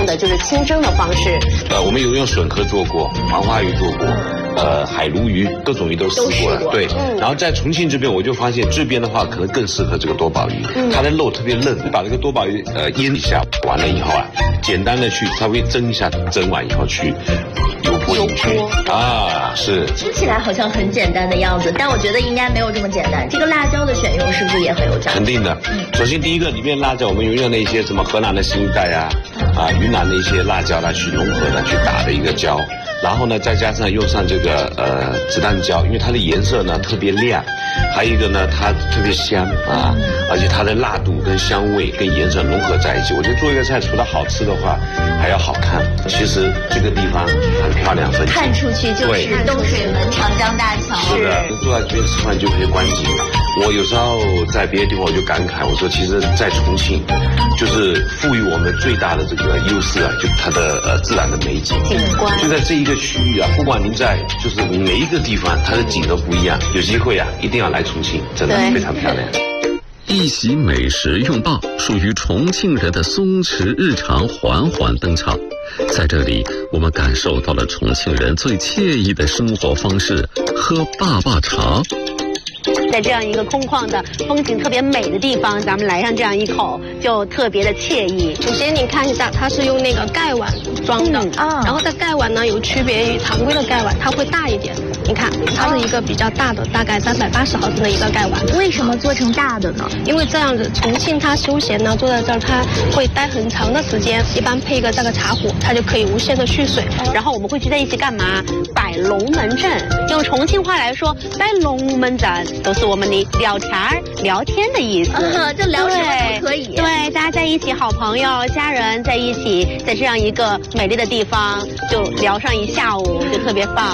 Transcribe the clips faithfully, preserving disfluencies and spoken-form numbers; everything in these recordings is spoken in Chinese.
的就是清蒸的方式。 呃，我们有用笋壳做过，黄花鱼做过。呃，海鲈鱼各种鱼都试过了，对。嗯、然后在重庆这边，我就发现这边的话可能更适合这个多宝鱼，嗯、它的肉特别嫩。你把这个多宝鱼呃腌一下，完了以后啊，简单的去稍微蒸一下，蒸完以后去油泼进去啊，是。 听起来好像很简单的样子，但我觉得应该没有这么简单。这个辣椒的选用是不是也很有讲究？ 肯定的。嗯、首先第一个里面辣椒，我们有用那些什么河南的新一代啊，啊云南的一些辣椒来去融合的去打的一个椒。然后呢，再加上用上这个呃子弹椒，因为它的颜色呢特别亮，还有一个呢它特别香啊，而且它的辣度跟香味跟颜色融合在一起。我觉得做一个菜除了好吃的话，还要好看。其实这个地方很漂亮，风景看出去就是东水门长江大桥。 是的，坐在这边吃饭就可以观景。我有时候在别的地方我就感慨，我说其实在重庆，就是赋予我们最大的这个优势啊，就它的呃自然的美景， 景观就在这一个区域啊，不管您在就是每一个地方，它的景都不一样。有机会啊，一定要来重庆，真的非常漂亮。 一席美食用罢，属于重庆人的松弛日常缓缓登场。在这里，我们感受到了重庆人最惬意的生活方式——喝坝坝茶。 在这样一个空旷的、风景特别美的地方，咱们来上这样一口，就特别的惬意。 首先，你看一下，它是用那个盖碗装的，嗯啊、然后它盖碗呢有区别于常规的盖碗，它会大一点。你看，它是一个比较大的，大概三百八十毫升的一个盖碗。 为什么做成大的呢？ 因为这样子，重庆它休闲呢，坐在这儿，它会待很长的时间，一般配一个这个茶壶，它就可以无限的蓄水。 然后我们会聚在一起干嘛？摆龙门阵。用重庆话来说，摆龙门阵都是我们的聊天儿、聊天的意思。 嗯，就聊什么都可以。 对，大家在一起，好朋友、家人在一起，在这样一个美丽的地方，就聊上一下午，就特别棒。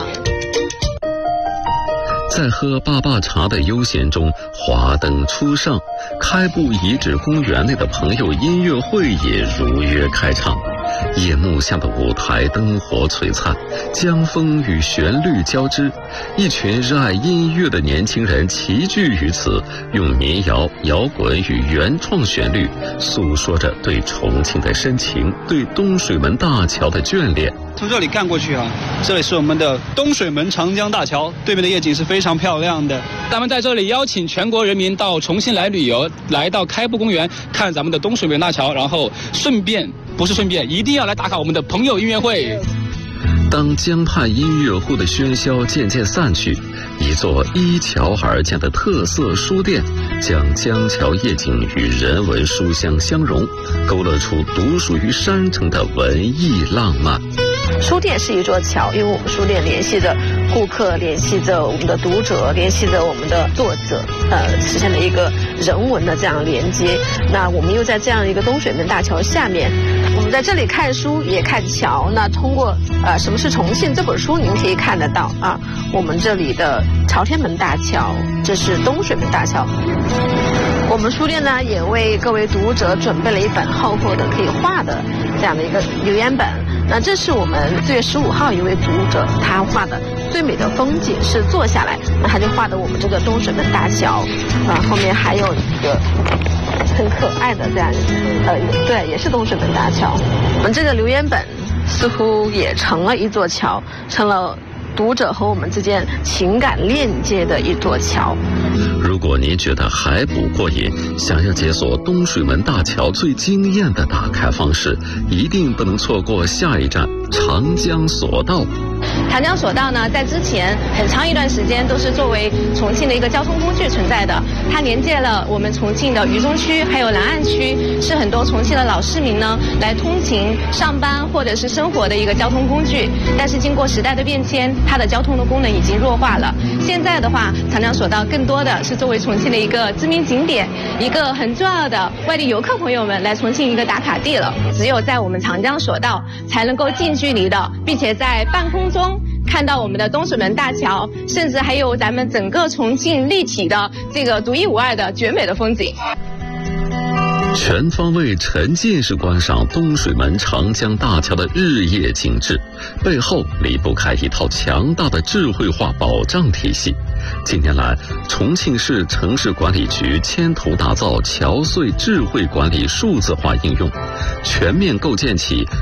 在喝坝坝茶的悠闲中，华灯初上，开埠遗址公园内的朋友音乐会也如约开场。夜幕下的舞台灯火璀璨，江风与旋律交织，一群热爱音乐的年轻人齐聚于此，用民谣、摇滚与原创旋律诉说着对重庆的深情，对东水门大桥的眷恋。 从这里看过去啊，这里是我们的东水门长江大桥，对面的夜景是非常漂亮的。咱们在这里邀请全国人民到重庆来旅游，来到开埠公园看咱们的东水门大桥，然后顺便不是顺便，一定要来打卡我们的朋友音乐会。 当江畔音乐会的喧嚣渐渐散去，一座依桥而建的特色书店将江桥夜景与人文书香相融，勾勒出独属于山城的文艺浪漫。 书店是一座桥，因为我们书店联系着顾客，联系着我们的读者，联系着我们的作者，呃，实现了一个人文的这样连接。那我们又在这样一个东水门大桥下面，我们在这里看书也看桥。那通过呃《什么是重庆》这本书，您可以看得到啊，我们这里的朝天门大桥，这是东水门大桥。我们书店呢也为各位读者准备了一本厚厚的可以画的这样的一个留言本。那这是我们四月十五号一位读者他画的最美的风景是坐下来，那他就画的我们这个东水门大桥，啊，后面还有一个很可爱的这样，呃，对，也是东水门大桥。我们这个留言本似乎也成了一座桥，成了读者和我们之间情感链接的一座桥。 如果您觉得还不过瘾，想要解锁东水门大桥最惊艳的打开方式，一定不能错过下一站长江索道。 长江索道呢，在之前很长一段时间都是作为重庆的一个交通工具存在的，它连接了我们重庆的渝中区还有南岸区，是很多重庆的老市民呢来通勤、上班或者是生活的一个交通工具。但是经过时代的变迁，它的交通的功能已经弱化了。现在的话，长江索道更多的是作为重庆的一个知名景点，一个很重要的外地游客朋友们来重庆一个打卡地了。只有在我们长江索道，才能够近距离的，并且在半空中看到我们的东水门大桥，甚至还有咱们整个重庆立体的这个独一无二的绝美的风景。 全方位沉浸式观赏东水门长江大桥的日夜景致，背后离不开一套强大的智慧化保障体系。近年来，重庆市城市管理局牵头打造桥隧智慧管理数字化应用，全面构建起